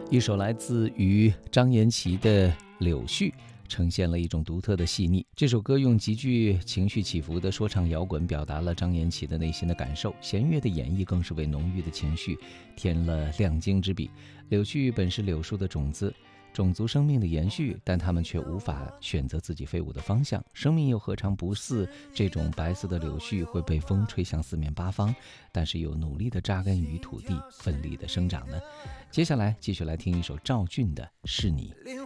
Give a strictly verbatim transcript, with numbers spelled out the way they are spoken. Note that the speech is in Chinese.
一首来自于张颜齐的《柳絮》，呈现了一种独特的细腻。这首歌用极具情绪起伏的说唱摇滚表达了张颜齐的内心的感受，弦乐的演绎更是为浓郁的情绪添了亮晶之笔。柳絮本是柳树的种子，种族生命的延续，但他们却无法选择自己飞舞的方向。生命又何尝不似这种白色的柳絮，会被风吹向四面八方，但是又努力地扎根于土地，奋力地生长呢？接下来继续来听一首赵俊的《是你》。 灵